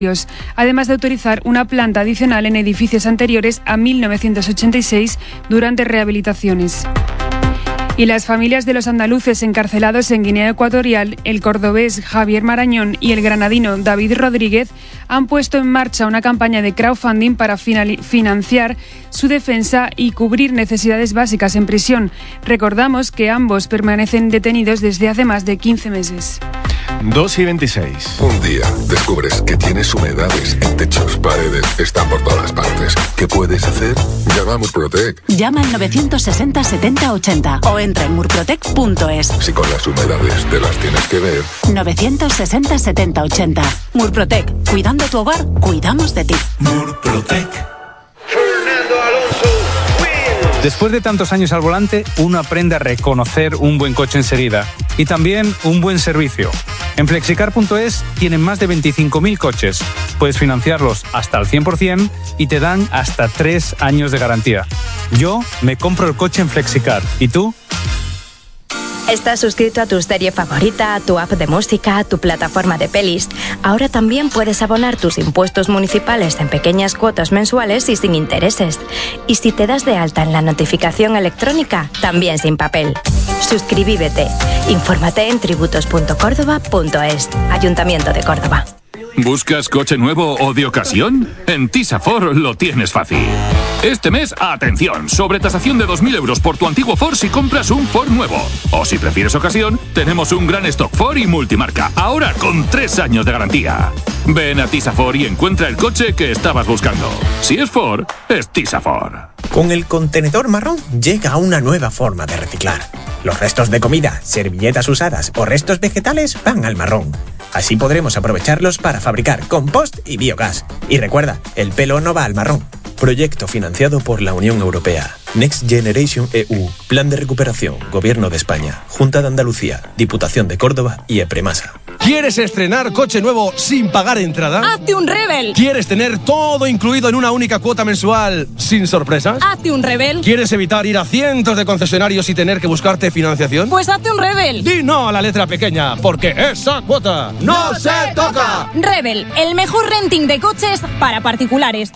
además de autorizar una planta adicional en edificios anteriores a 1986 durante rehabilitaciones. Y las familias de los andaluces encarcelados en Guinea Ecuatorial, el cordobés Javier Marañón y el granadino David Rodríguez, han puesto en marcha una campaña de crowdfunding para financiar su defensa y cubrir necesidades básicas en prisión. Recordamos que ambos permanecen detenidos desde hace más de 15 meses. 2:26. Un día descubres que tienes humedades en techos, paredes, están por todas partes. ¿Qué puedes hacer? Llama a Murprotec. Llama al 960 70 80 o entra en murprotec.es. Si con las humedades te las tienes que ver. 960 70 80. Murprotec. Cuidando tu hogar, cuidamos de ti. Murprotec. Después de tantos años al volante, uno aprende a reconocer un buen coche enseguida y también un buen servicio. En Flexicar.es tienen más de 25.000 coches. Puedes financiarlos hasta el 100% y te dan hasta 3 años de garantía. Yo me compro el coche en Flexicar. ¿Y tú? ¿Estás suscrito a tu serie favorita, a tu app de música, a tu plataforma de pelis? Ahora también puedes abonar tus impuestos municipales en pequeñas cuotas mensuales y sin intereses. Y si te das de alta en la notificación electrónica, también sin papel. Suscríbete. Infórmate en tributos.córdoba.es. Ayuntamiento de Córdoba. ¿Buscas coche nuevo o de ocasión? En Tisa Ford lo tienes fácil. Este mes, atención, sobretasación de 2.000 euros por tu antiguo Ford si compras un Ford nuevo. O si prefieres ocasión, tenemos un gran stock Ford y multimarca, ahora con 3 años de garantía. Ven a Tisa Ford y encuentra el coche que estabas buscando. Si es Ford, es Tisa Ford. Con el contenedor marrón llega una nueva forma de reciclar. Los restos de comida, servilletas usadas o restos vegetales van al marrón. Así podremos aprovecharlos para fabricar compost y biogás. Y recuerda, el pelo no va al marrón. Proyecto financiado por la Unión Europea. Next Generation EU. Plan de recuperación. Gobierno de España. Junta de Andalucía. Diputación de Córdoba y Epremasa. ¿Quieres estrenar coche nuevo sin pagar entrada? ¡Hazte un Rebel! ¿Quieres tener todo incluido en una única cuota mensual sin sorpresas? ¡Hazte un Rebel! ¿Quieres evitar ir a cientos de concesionarios y tener que buscarte financiación? Pues hazte un Rebel. Di no a la letra pequeña, porque esa cuota no se toca. Rebel, el mejor renting de coches para particulares.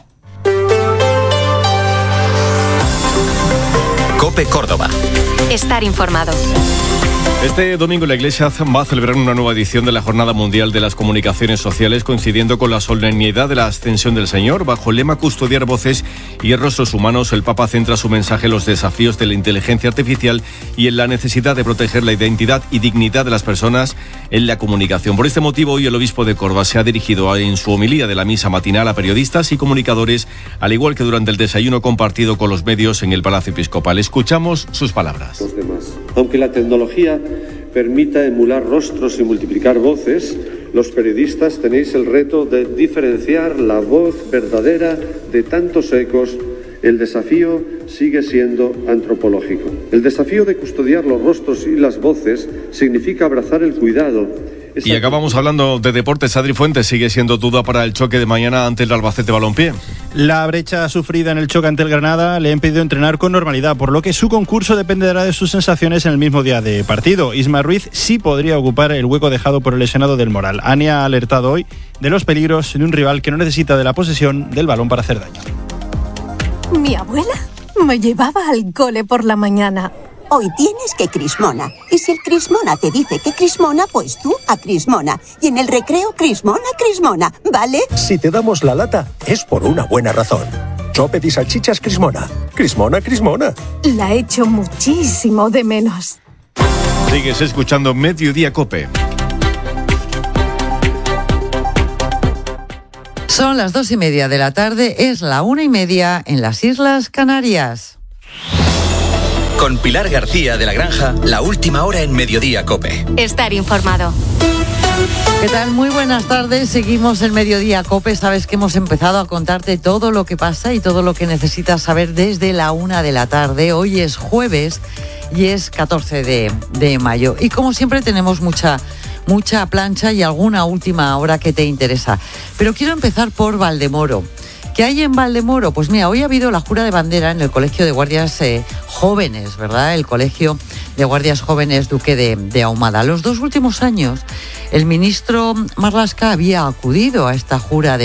COPE Córdoba. Estar informado. Este domingo la Iglesia va a celebrar una nueva edición de la Jornada Mundial de las Comunicaciones Sociales, coincidiendo con la solemnidad de la Ascensión del Señor. Bajo el lema Custodiar voces y rostros humanos, el Papa centra su mensaje en los desafíos de la inteligencia artificial y en la necesidad de proteger la identidad y dignidad de las personas en la comunicación. Por este motivo, hoy el obispo de Córdoba se ha dirigido en su homilía de la misa matinal a periodistas y comunicadores, al igual que durante el desayuno compartido con los medios en el Palacio Episcopal. Escuchamos sus palabras. Los demás. Aunque la tecnología permita emular rostros y multiplicar voces, los periodistas tenéis el reto de diferenciar la voz verdadera de tantos ecos. El desafío sigue siendo antropológico. El desafío de custodiar los rostros y las voces significa abrazar el cuidado. Y acabamos hablando de deportes. Adri Fuentes sigue siendo duda para el choque de mañana ante el Albacete Balompié. La brecha sufrida en el choque ante el Granada le ha impedido entrenar con normalidad, por lo que su concurso dependerá de sus sensaciones en el mismo día de partido. Isma Ruiz sí podría ocupar el hueco dejado por el lesionado del Moral. Ania ha alertado hoy de los peligros de un rival que no necesita de la posesión del balón para hacer daño. Mi abuela me llevaba al cole por la mañana. Hoy tienes que Crismona. Y si el Crismona te dice que Crismona, pues tú a Crismona. Y en el recreo, Crismona, ¿vale? Si te damos la lata, es por una buena razón. Chopet y salchichas Crismona. Crismona. La echo muchísimo de menos. Sigues escuchando Mediodía COPE. Son las 2:30 de la tarde, es la 1:30 en las Islas Canarias. Con Pilar García de la Granja, la última hora en Mediodía COPE. Estar informado. ¿Qué tal? Muy buenas tardes. Seguimos en Mediodía COPE. Sabes que hemos empezado a contarte todo lo que pasa y todo lo que necesitas saber desde la 1 de la tarde. Hoy es jueves y es 14 de mayo. Y como siempre tenemos mucha plancha y alguna última hora que te interesa. Pero quiero empezar por Valdemoro. ¿Qué hay en Valdemoro? Pues mira, hoy ha habido la jura de bandera en el Colegio de Guardias Jóvenes, ¿verdad? El colegio de Guardias Jóvenes Duque de Ahumada. Los 2 últimos años, el ministro Marlaska había acudido a esta jura de